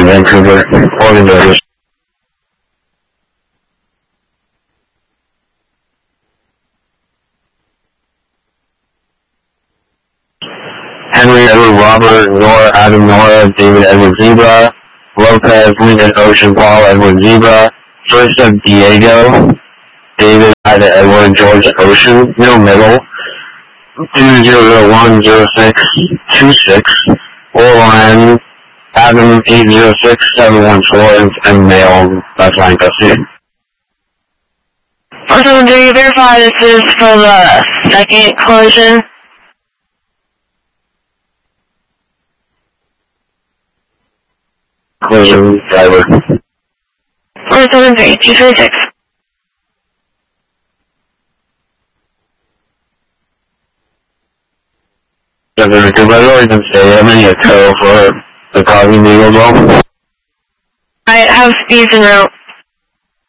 Vancouver, Oregon Raiders. Henry Edward Robert Nora Adam Nora David Edward Zebra Lopez Lincoln Ocean Paul Edward Zebra First of Diego David Ida Edward George Ocean middle 2001062 Orlan Adam 806714 and male line custody. Also, do you verify this is for the second collision? Collision driver. 473-236. Good weather, you can stay in a tow for the causing legal as well. I have speeds en route.